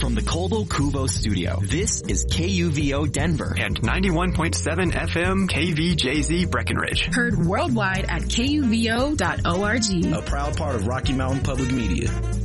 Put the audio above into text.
from the Coldwell Kuvo studio, this is KUVO Denver and 91.7 FM KVJZ Breckenridge. Heard worldwide at KUVO.org. A proud part of Rocky Mountain Public Media.